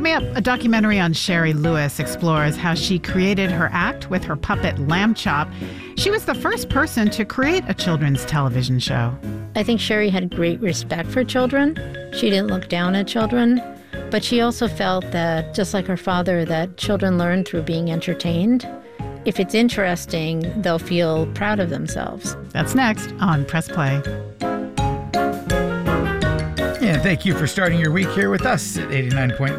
Coming up, a documentary on Shari Lewis explores how she created her act with her puppet Lamb Chop. She was the first person to create a children's television show. I think Shari had great respect for children. She didn't look down at children, but she also felt that, just like her father, that children learn through being entertained. If it's interesting, they'll feel proud of themselves. That's next on Press Play. And thank you for starting your week here with us at 89.9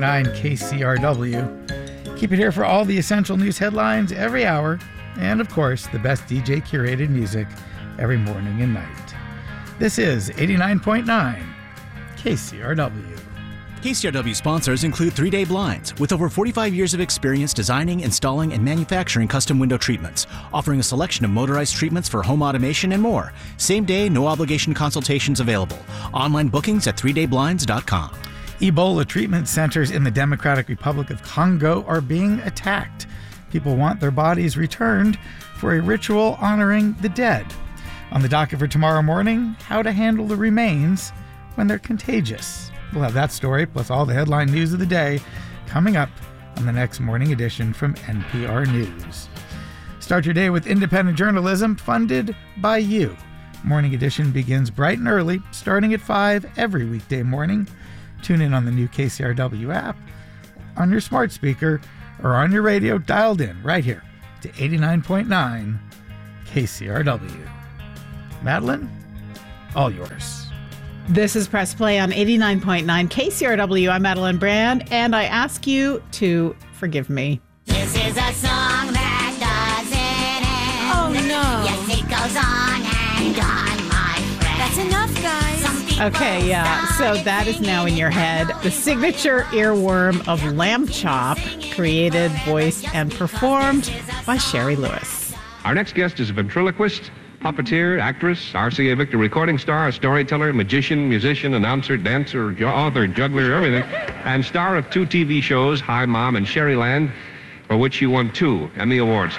KCRW. Keep it here for all the essential news headlines every hour, and of course, the best DJ curated music every morning and night. This is 89.9 KCRW. KCRW sponsors include 3 Day Blinds, with over 45 years of experience designing, installing, and manufacturing custom window treatments, offering a selection of motorized treatments for home automation and more. Same day, no obligation consultations available. Online bookings at 3dayblinds.com. Ebola treatment centers in the Democratic Republic of Congo are being attacked. People want their bodies returned for a ritual honoring the dead. On the docket for tomorrow morning, how to handle the remains when they're contagious. We'll have that story, plus all the headline news of the day, coming up on the next morning edition from NPR News. Start your day with independent journalism funded by you. Morning edition begins bright and early, starting at 5 every weekday morning. Tune in on the new KCRW app, on your smart speaker, or on your radio dialed in right here to 89.9 KCRW. Madeline, all yours. This is Press Play on 89.9 KCRW. I'm Madeline Brand, and I ask you to forgive me. This is a song that doesn't end. Oh, no. Yes, it goes on and on, my friend. That's enough, guys. Okay, yeah, so that is now in your head. The signature earworm of Lamb Chop, created, voiced, and performed by Shari Lewis. Our next guest is a ventriloquist, puppeteer, actress, RCA Victor recording star, storyteller, magician, musician, announcer, dancer, author, juggler, everything, and star of 2 TV shows, Hi Mom and Sherryland, for which she won 2 Emmy Awards.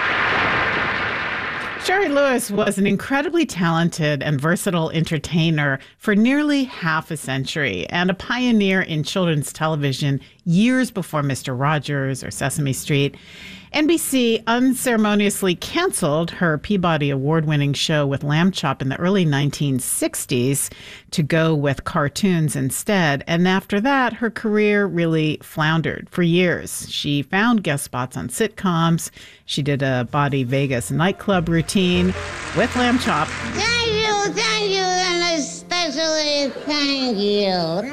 Shari Lewis was an incredibly talented and versatile entertainer for nearly half a century and a pioneer in children's television years before Mr. Rogers or Sesame Street. NBC unceremoniously canceled her Peabody Award-winning show with Lamb Chop in the early 1960s to go with cartoons instead. And after that, her career really floundered for years. She found guest spots on sitcoms. She did a Body Vegas nightclub routine with Lamb Chop. Thank you, and especially thank you.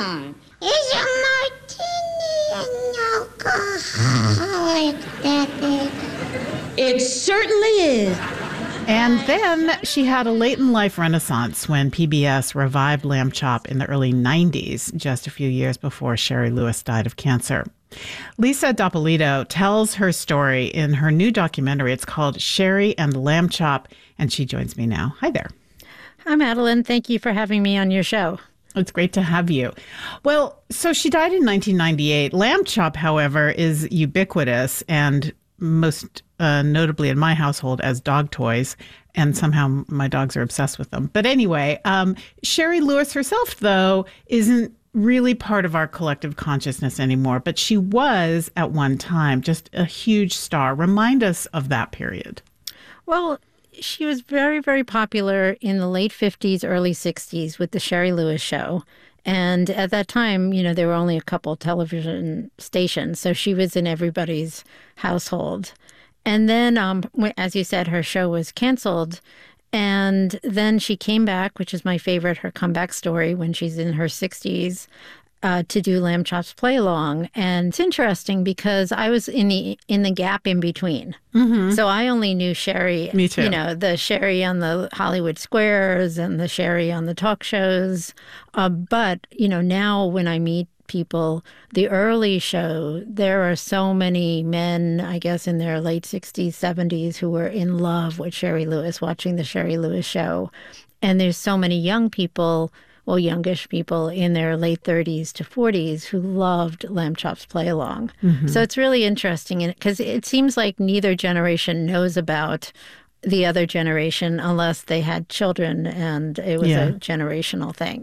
Is a martini an alcoholic, Daddy? It certainly is. And then she had a late-in-life renaissance when PBS revived Lamb Chop in the early 90s, just a few years before Shari Lewis died of cancer. Lisa Doppolito tells her story in her new documentary. It's called Shari and Lamb Chop, and she joins me now. Hi there. Hi, Madeline. Thank you for having me on your show. It's great to have you. Well, so she died in 1998. Lamb Chop, however, is ubiquitous and most notably in my household as dog toys. And somehow my dogs are obsessed with them. But anyway, Shari Lewis herself, though, isn't really part of our collective consciousness anymore. But she was at one time just a huge star. Remind us of that period. Well, she was very, very popular in the late 50s, early 60s with the Shari Lewis Show. And at that time, you know, there were only a couple television stations. So she was in everybody's household. And then, as you said, her show was canceled. And then she came back, which is my favorite, her comeback story when she's in her 60s. To do Lamb Chop's Play Along. And it's interesting because I was in the gap in between. Mm-hmm. So I only knew Shari, Me too. You know, the Shari on the Hollywood Squares and the Shari on the talk shows. But, you know, now when I meet people, the early show, there are so many men, I guess, in their late 60s, 70s who were in love with Shari Lewis, watching the Shari Lewis Show. And there's so many young people, well, youngish people in their late 30s to 40s who loved Lamb Chop's Play Along. Mm-hmm. So it's really interesting because it seems like neither generation knows about the other generation unless they had children and it was a generational thing.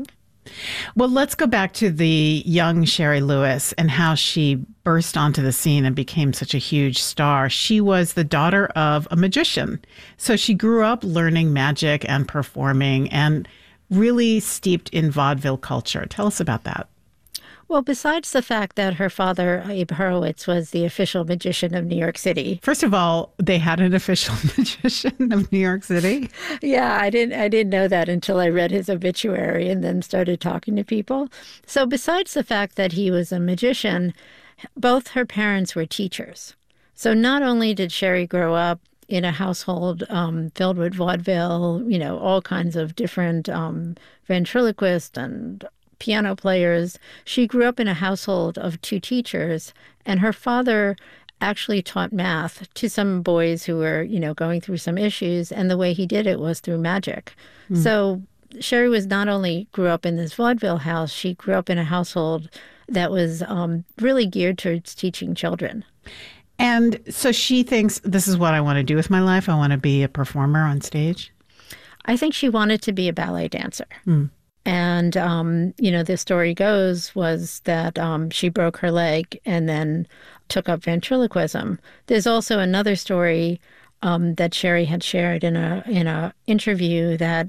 Well, let's go back to the young Shari Lewis and how she burst onto the scene and became such a huge star. She was the daughter of a magician. So she grew up learning magic and performing and really steeped in vaudeville culture. Tell us about that. Well, besides the fact that her father, Abe Hurwitz, was the official magician of New York City. First of all, they had an official magician of New York City. Yeah, I didn't know that until I read his obituary and then started talking to people. So besides the fact that he was a magician, both her parents were teachers. So not only did Shari grow up in a household filled with vaudeville, all kinds of different ventriloquists and piano players. She grew up in a household of two teachers, and her father actually taught math to some boys who were, going through some issues, and the way he did it was through magic. So Shari was not only grew up in this vaudeville house, she grew up in a household that was really geared towards teaching children. And so she thinks, this is what I want to do with my life. I want to be a performer on stage. I think she wanted to be a ballet dancer. And, the story goes was that she broke her leg and then took up ventriloquism. There's also another story that Shari had shared in a interview that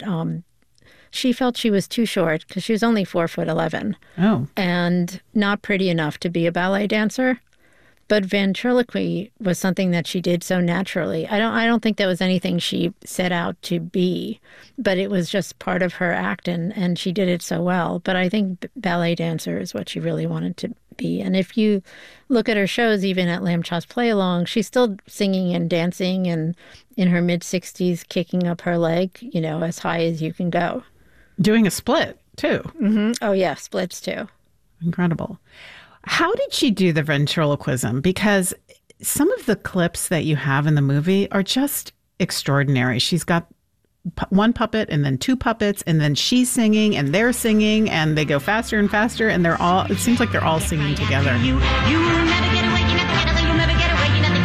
she felt she was too short because she was only 4'11". Oh. And not pretty enough to be a ballet dancer. But ventriloquy was something that she did so naturally. I don't think that was anything she set out to be, but it was just part of her act, and she did it so well. But I think ballet dancer is what she really wanted to be. And if you look at her shows, even at Lamb Chop's Play Along, she's still singing and dancing and in her mid-60s kicking up her leg, as high as you can go. Doing a split, too. Mm-hmm. Oh, yeah, splits, too. Incredible. How did she do the ventriloquism? Because some of the clips that you have in the movie are just extraordinary. She's got one puppet and then two puppets, and then she's singing and they're singing, and they go faster and faster, and it seems like they're all singing together. You